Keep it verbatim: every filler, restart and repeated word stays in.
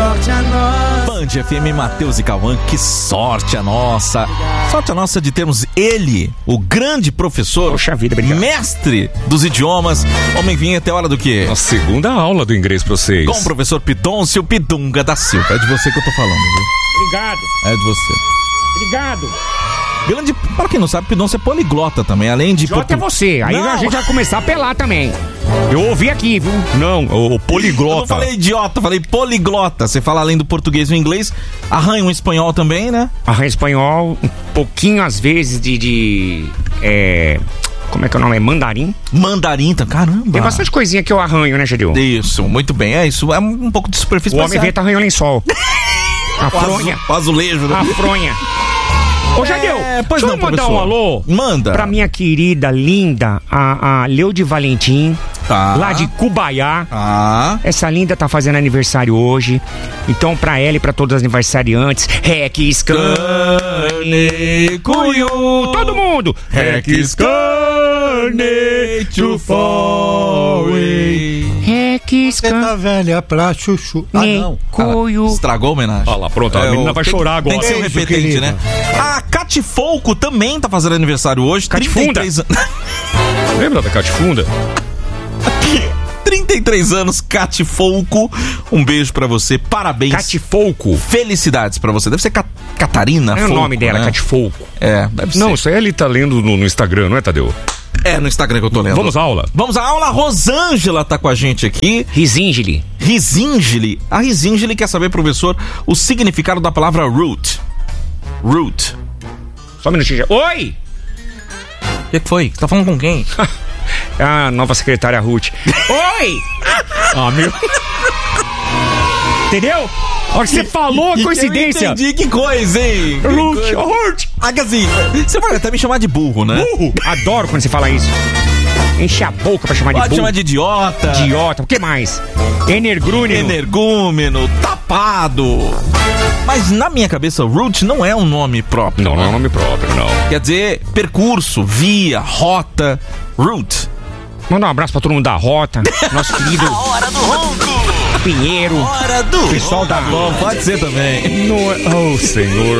sorte a nossa. Band F M, Matheus e Cauã, que sorte a nossa. Sorte a nossa de termos ele, o grande professor, Poxa vida, obrigado. mestre dos idiomas. Homem, vinha até a hora do quê? A segunda aula do inglês pra vocês. Com o professor Pidoncio Pidunga da Silva. É de você que eu tô falando, viu? Obrigado. É de você. Obrigado. Grande, para quem não sabe, Pidoncio é poliglota também, além de... Jota é você, aí Não. a gente vai começar a apelar também. Eu ouvi aqui, viu? Não, o, o poliglota. Eu não falei idiota, falei poliglota. Você fala além do português e o inglês, arranha um espanhol também, né? Arranha espanhol, um pouquinho às vezes de... de é, como é que é o nome? É mandarim? Mandarim, tá? Caramba. Tem bastante coisinha que eu arranho, né, Gedeu? Isso, muito bem. É isso, é um pouco de superfície. O homem vê, tá arranhando lençol. A fronha. O azulejo, né? A fronha. Ô, Jadeu, É, pois deixa não, eu mandar professor. um alô Manda. pra minha querida, linda, a, a Leude Valentim, Tá. lá de Cubaiá. Ah. Essa linda tá fazendo aniversário hoje. Então, pra ela e pra todos os aniversariantes, Rec Scane, Cuiu, todo mundo! Rec Scane, to fall away. Rec Você tá velha pra chuchu. Ah, não. Cuiu. Estragou a homenagem. Olha lá, pronto, a É, menina o- vai tem- chorar agora. Tem que ser um Beijo, repetente, querida. né? A Catifouco também tá fazendo aniversário hoje. Catifunda. trinta e três anos. Lembra da Catifunda? trinta e três anos, Catifouco. Um beijo pra você, parabéns. Catifouco. Felicidades pra você. Deve ser Ca- Catarina É o Fouco, nome dela, né? Catifouco. É, deve Não, ser. isso aí ele tá lendo no, no Instagram, não é, Tadeu? É no Instagram que eu tô lendo. Vamos à aula. Vamos à aula. A Rosângela tá com a gente aqui. Risingile. Risingile. A Risingile quer saber, professor, o significado da palavra root. Root. Só um minutinho. Oi! O que que foi? Você tá falando com quem? A nova secretária Ruth. Oi! Ah, meu. Entendeu? A hora que você falou, a coincidência. Eu entendi, que coisa, hein? Que Ruth, coisa. oh, Ruth. Ah, que assim, você pode até me chamar de burro, né? Burro. Adoro quando você fala isso. Enche a boca pra chamar de Pode burro. chamar de idiota. Idiota. O que mais? Energúneo. Energúmeno, tapado. Mas na minha cabeça, root não é um nome próprio. Não, não é um nome próprio, não. Quer dizer, percurso, via, rota, route. Manda um abraço pra todo mundo da Rota. Nosso querido Hora do ronco. Pinheiro. Hora do Pessoal da... Bom, pode ser também. Não é... Oh, senhor.